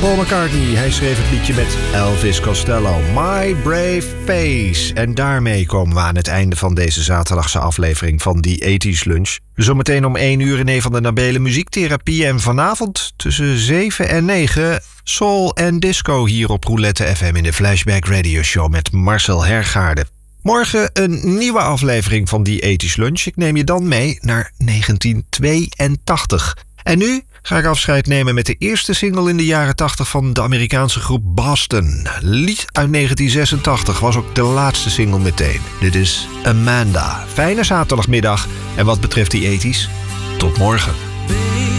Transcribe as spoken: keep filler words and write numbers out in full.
Paul McCartney, hij schreef het liedje met Elvis Costello, My Brave Face. En daarmee komen we aan het einde van deze zaterdagse aflevering van die tachtiger Lunch. Zometeen om één uur in een van de Nabele muziektherapie. En vanavond tussen zeven en negen soul en disco hier op Roulette F M in de Flashback Radio Show met Marcel Hergaarde. Morgen een nieuwe aflevering van die tachtiger Lunch. Ik neem je dan mee naar negentien tweeëntachtig. En nu ga ik afscheid nemen met de eerste single in de jaren tachtig van de Amerikaanse groep Boston. Lied uit negentien zesentachtig was ook de laatste single meteen. Dit is Amanda. Fijne zaterdagmiddag. En wat betreft die tachtiger, tot morgen.